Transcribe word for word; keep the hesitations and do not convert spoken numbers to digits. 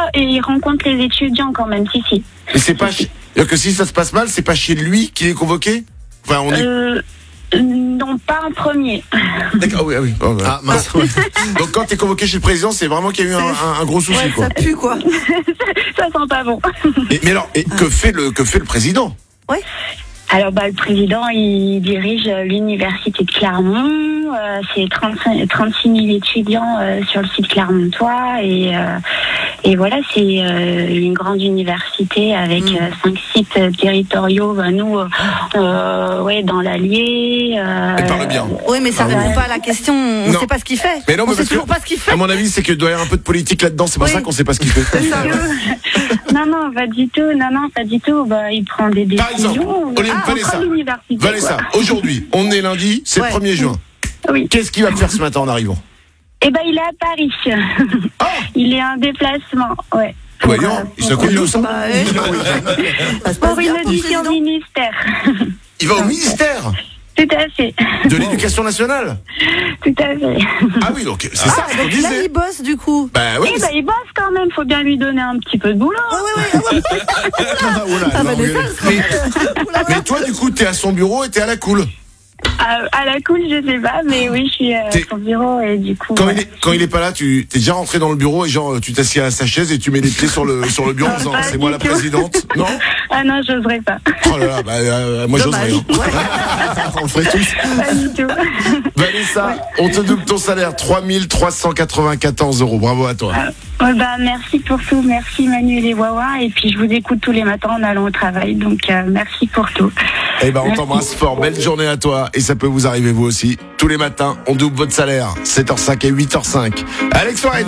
et il rencontre les étudiants quand même, si, si. Mais c'est pas... Ch... C'est-à-dire que si ça se passe mal, c'est pas chez lui qui est convoqué? Enfin, on est... Euh, non, pas en premier. D'accord, oui, ah oui. Oh, ouais. Ah, mince. Donc quand t'es convoqué chez le président, c'est vraiment qu'il y a eu un, un, un gros souci, Ouais, quoi. ça pue, quoi. Ça sent pas bon. Et, mais alors, et que fait le que fait le président? Ouais. Alors, bah, le président, il dirige l'université de Clermont. Euh, c'est trente-cinq, trente-six mille étudiants euh, sur le site clermontois. Et, euh, et voilà, c'est euh, une grande université avec mmh. euh, cinq sites territoriaux. Bah, nous, euh, ouais, dans l'Allier. Euh, Elle parle bien. Oui, mais ça Ah, répond oui. pas à la question. On Non. sait pas ce qu'il fait. Mais non, on mais sait parce toujours que, pas ce qu'il fait. à mon avis, c'est qu'il doit y avoir un peu de politique là-dedans. C'est pour Oui. ça qu'on sait pas ce qu'il fait. non, non, pas du tout. Non, non, pas du tout. Bah, il prend des décisions. Par exemple, Olivier ah, Vanessa. l'université, Vanessa, quoi. aujourd'hui, on est lundi, c'est Ouais. le premier juin. Oui. Qu'est-ce qu'il va faire ce matin en arrivant? Eh ben, il est à Paris. Ah, Il est en déplacement, ouais. Pour, voyons, euh, il s'occupe de ça. Bah, ouais. Ça se passe pour bien une pour le audition président. ministère. Il va au ministère Tout à fait. de l'Éducation nationale. Tout à fait. Ah oui, donc c'est ça Ah, ce qu'on donc là, disait. il bosse, du coup. Bah oui. Eh ben, il bosse quand même. Faut bien lui donner un petit peu de boulot. Ouais, ouais, ouais, ouais. Ah, oh là, Ah, bah, non, des mais, mais, mais toi, du coup, t'es à son bureau et t'es à la cool. À, à la cool, je sais pas, mais oui, je suis à T'es- son bureau et du coup. Quand voilà. il est quand il est pas là, tu t'es déjà rentré dans le bureau et genre tu t'assieds à sa chaise et tu mets les pieds sur le sur le bureau en disant Pas c'est du moi la tout. présidente. Non. Ah non, j'oserais pas. Oh là là, bah, euh, moi j'oserais. Dommage. Hein. On le ferait tous. Pas du tout. Vanessa, on te double ton salaire, trois mille trois cent quatre-vingt-quatorze euros. Bravo à toi. Ouais, bah, merci pour tout. Merci Manu et les Wawa. Et puis, je vous écoute tous les matins en allant au travail. Donc, euh, merci pour tout. Eh ben, on t'embrasse fort. Belle journée à toi. Et ça peut vous arriver vous aussi. Tous les matins, on double votre salaire. sept heures cinq et huit heures cinq. Alex Warren.